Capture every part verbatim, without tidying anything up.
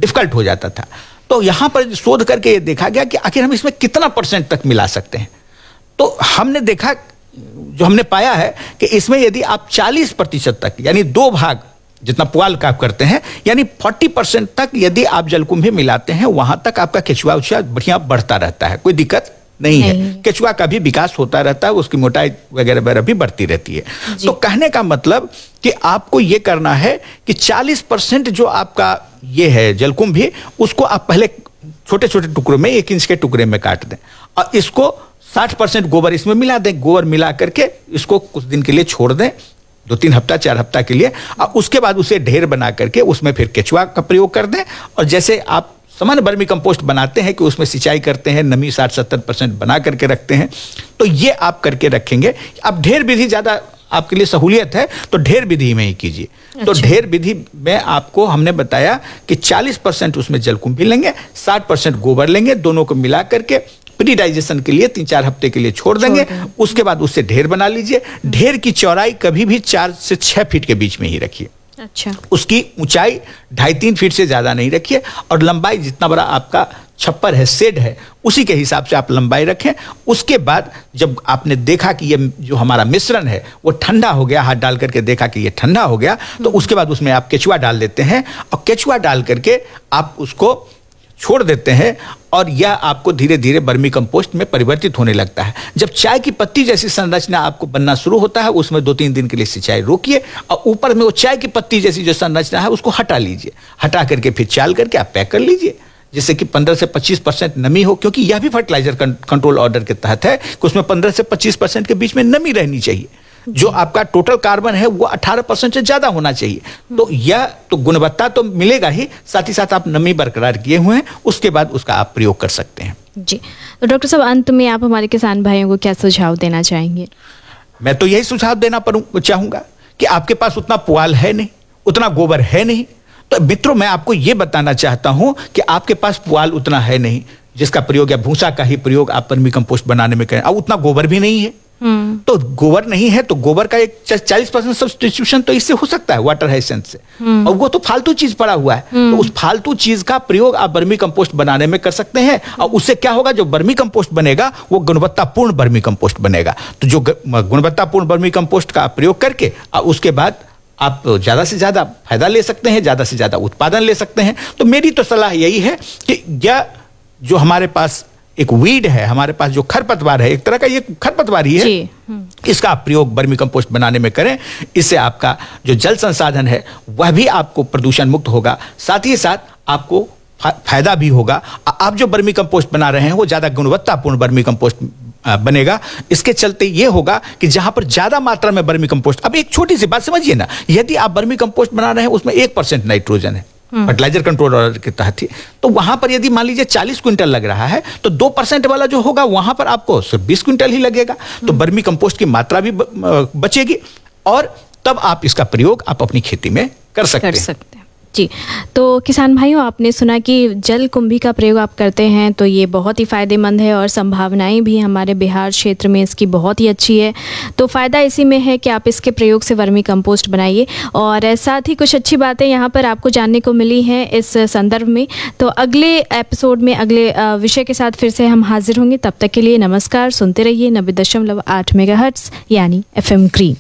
Difficult हो जाता था। तो यहाँ पर शोध करके ये देखा गया कि आखिर हम इसमें कितना परसेंट तक मिला सकते हैं। तो हमने देखा, जो हमने पाया है कि इसमें यदि आप चालीस प्रतिशत तक, यानी दो भाग जितना पुआल का आप करते हैं, यानी चालीस परसेंट तक यदि आप जलकुंभी मिलाते हैं, वहां तक आपका केचुआ उचुआ बढ़िया बढ़ता रहता है, कोई दिक्कत नहीं, नहीं है। केचुआ का भी विकास होता रहता है, उसकी मोटाई वगैरह वगैरह भी बढ़ती रहती है। तो कहने का मतलब कि आपको ये करना है कि चालीस परसेंट जो आपका ये है जलकुंभी, उसको आप पहले छोटे छोटे टुकड़ों में, एक इंच के टुकड़े में काट दें और इसको साठ परसेंट गोबर इसमें मिला दें। गोबर मिला करके इसको कुछ दिन के लिए छोड़ दें, दो तीन हफ्ता चार हफ्ता के लिए, और उसके बाद उसे ढेर बना करके उसमें फिर केचुआ का प्रयोग कर दें। और जैसे आप सामान्य वर्मी कंपोस्ट बनाते हैं कि उसमें सिंचाई करते हैं, नमी साठ सत्तर परसेंट बना करके रखते हैं, तो ये आप करके रखेंगे। अब ढेर विधि ज़्यादा आपके लिए सहूलियत है तो ढेर विधि में ही कीजिए। अच्छा। तो ढेर विधि में आपको हमने बताया कि चालीस परसेंट उसमें जलकुंभी लेंगे, साठ परसेंट गोबर लेंगे, दोनों को मिला करके प्री डाइजेशन के लिए तीन चार हफ्ते के लिए छोड़ देंगे। उसके बाद उससे ढेर बना लीजिए। ढेर की चौड़ाई कभी भी चार से छह फीट के बीच में ही रखिए। अच्छा। उसकी ऊंचाई ढाई तीन फीट से ज्यादा नहीं रखिए, और लंबाई जितना बड़ा आपका छप्पर है, शेड है, उसी के हिसाब से आप लंबाई रखें। उसके बाद जब आपने देखा कि ये जो हमारा मिश्रण है वो ठंडा हो गया, हाथ डाल करके देखा कि ये ठंडा हो गया, तो उसके बाद उसमें आप केचुआ डाल देते हैं, और केचुआ डाल करके आप उसको छोड़ देते हैं, और यह आपको धीरे धीरे वर्मी कंपोस्ट में परिवर्तित होने लगता है। जब चाय की पत्ती जैसी संरचना आपको बनना शुरू होता है, उसमें दो तीन दिन के लिए सिंचाई रोकिए, और ऊपर में वो चाय की पत्ती जैसी जो संरचना है उसको हटा लीजिए। हटा करके फिर चाल करके आप पैक कर लीजिए, जिससे कि पंद्रह से पच्चीस परसेंट नमी हो, क्योंकि यह भी फर्टिलाइजर कंट्रोल ऑर्डर के तहत है कि उसमें पंद्रह से पच्चीस परसेंट के बीच में नमी रहनी चाहिए। जो आपका टोटल कार्बन है वो अठारह परसेंट से ज्यादा होना चाहिए। तो यह तो गुणवत्ता तो मिलेगा ही, साथ ही साथ आप नमी बरकरार किए हुए हैं, उसके बाद उसका आप प्रयोग कर सकते हैं। जी, तो डॉक्टर साहब, अंत में आप हमारे किसान भाइयों को क्या सुझाव देना चाहेंगे? मैं तो यही सुझाव देना चाहूंगा कि आपके पास उतना पुआल है नहीं, उतना गोबर है नहीं, तो मित्रों मैं आपको यह बताना चाहता हूं कि आपके पास पुआल उतना है नहीं जिसका प्रयोग, या भूसा का ही प्रयोग आप वर्मी कंपोस्ट बनाने में करें, और उतना गोबर भी नहीं है, तो गोबर नहीं है तो गोबर का एक चालीस परसेंट सब्स्टिट्यूशन तो इससे हो सकता है, वाटर हाइसेंस से, और वो तो फालतू चीज पड़ा हुआ है, तो उस फालतू चीज का प्रयोग आप वर्मी कंपोस्ट बनाने में कर सकते हैं। और उससे क्या होगा, जो वर्मी कंपोस्ट बनेगा वो गुणवत्तापूर्ण वर्मी कंपोस्ट बनेगा। तो जो गुणवत्तापूर्ण वर्मी कंपोस्ट का प्रयोग करके उसके बाद आप ज्यादा से ज्यादा फायदा ले सकते हैं, ज्यादा से ज्यादा उत्पादन ले सकते हैं। तो मेरी तो सलाह यही है कि यह जो हमारे पास एक वीड है, हमारे पास जो खरपतवार है, एक तरह का ये खरपतवार ही है, इसका आप प्रयोग वर्मी कंपोस्ट बनाने में करें। इससे आपका जो जल संसाधन है वह भी आपको प्रदूषण मुक्त होगा, साथ ही साथ आपको फायदा भी होगा। आप जो वर्मी कंपोस्ट बना रहे हैं वो ज्यादा गुणवत्तापूर्ण वर्मी कंपोस्ट बनेगा। इसके चलते ये होगा कि जहां पर ज्यादा मात्रा में वर्मी कंपोस्ट, अब एक छोटी सी बात समझिए ना, यदि आप वर्मी कंपोस्ट बना रहे हैं उसमें एक परसेंट नाइट्रोजन है फर्टिलाइजर कंट्रोल ऑर्डर के तहत ही, तो वहां पर यदि मान लीजिए चालीस क्विंटल लग रहा है तो दो परसेंट वाला जो होगा वहां पर आपको सिर्फ बीस क्विंटल ही लगेगा। तो वर्मी कंपोस्ट की मात्रा भी बचेगी, और तब आप इसका प्रयोग आप अपनी खेती में कर सकते कर हैं। सकते हैं। जी, तो किसान भाइयों, आपने सुना कि जल कुंभी का प्रयोग आप करते हैं तो ये बहुत ही फ़ायदेमंद है, और संभावनाएं भी हमारे बिहार क्षेत्र में इसकी बहुत ही अच्छी है। तो फ़ायदा इसी में है कि आप इसके प्रयोग से वर्मी कंपोस्ट बनाइए, और साथ ही कुछ अच्छी बातें यहाँ पर आपको जानने को मिली हैं इस संदर्भ में। तो अगले एपिसोड में अगले विषय के साथ फिर से हम हाजिर होंगे। तब तक के लिए नमस्कार। सुनते रहिए नब्बे दशमलव आठ मेगाहर्ट्ज़ यानी एफ एम ग्रीन।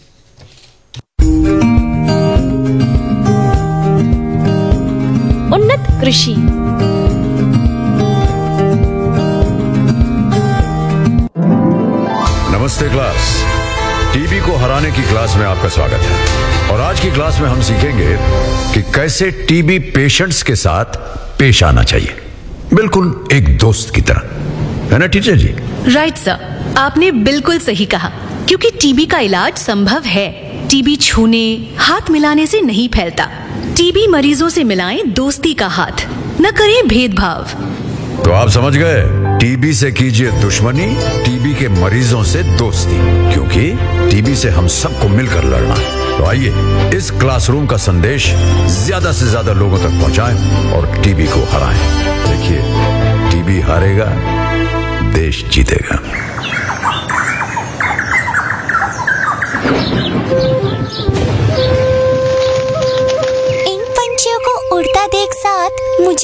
उन्नत कृषि। नमस्ते क्लास, टीबी को हराने की क्लास में आपका स्वागत है। और आज की क्लास में हम सीखेंगे कि कैसे टीबी पेशेंट्स के साथ पेश आना चाहिए, बिल्कुल एक दोस्त की तरह, है ना टीचर जी? राइट सर, आपने बिल्कुल सही कहा, क्योंकि टीबी का इलाज संभव है। टीबी छूने, हाथ मिलाने से नहीं फैलता। टीबी मरीजों से मिलाएं दोस्ती का हाथ, न करें भेदभाव। तो आप समझ गए, टीबी से कीजिए दुश्मनी, टीबी के मरीजों से दोस्ती, क्योंकि टीबी से हम सबको मिलकर लड़ना है। तो आइए इस क्लासरूम का संदेश ज्यादा से ज्यादा लोगों तक पहुंचाएं और टीबी को हराएं। देखिए, टीबी हारेगा, देश जीतेगा। इन पंछियों को उड़ता देख साथ मुझे